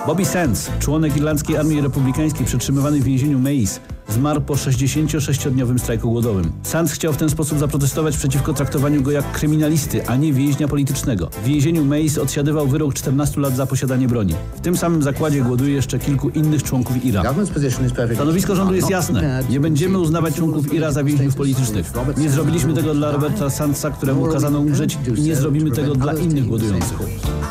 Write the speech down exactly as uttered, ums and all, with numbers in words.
Bobby Sands, członek Irlandzkiej Armii Republikańskiej przetrzymywany w więzieniu Mays, zmarł po sześćdziesięciosześciodniowym strajku głodowym. Sands chciał w ten sposób zaprotestować przeciwko traktowaniu go jak kryminalisty, a nie więźnia politycznego. W więzieniu Mays odsiadywał wyrok czternastu lat za posiadanie broni. W tym samym zakładzie głoduje jeszcze kilku innych członków I R A. Stanowisko rządu jest jasne. Nie będziemy uznawać członków I R A za więźniów politycznych. Nie zrobiliśmy tego dla Roberta Sandsa, któremu kazano umrzeć, i nie zrobimy tego dla innych głodujących.